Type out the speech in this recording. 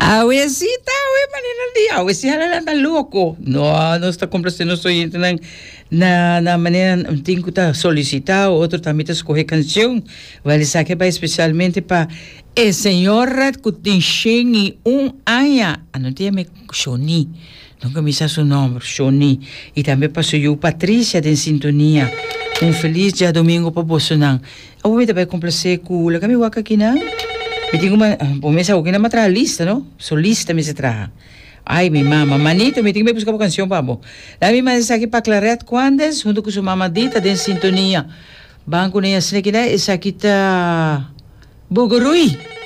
Awesita, manina di. Awesi halala na louco. No, não está complaciendo, estoy entendendo na maneira, tem que estar solicitar, outro também está escorrer canção. Vale saber para especialmente para e senhora que tem chega aya. Não tem me Shoni. Nunca me sabe o nome, Shoni. E também para sua Patrícia de sintonia. Feliz dia domingo para Bolsonaro. Eu vou também complacer com o kami waka aqui não. Eu tenho uma, pomesa ko kina matra lista, no? Solista me se traha. Ai, mi mama, manito, me tenho que buscar uma canção, pabo. La mi mas aqui para Claret Quandes, junto com sua mamadita de sintonia. Banco nem assim que né, essa aqui tá Bogorui.